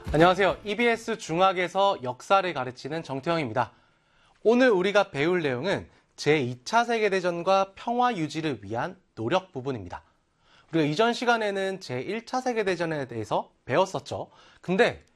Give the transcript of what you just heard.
안녕하세요. EBS 중학에서 역사를 가르치는 정태영입니다. 오늘 우리가 배울 내용은 제2차 세계대전과 평화 유지를 위한 노력 부분입니다. 우리가 이전 시간에는 제1차 세계대전에 대해서 배웠었죠. 근데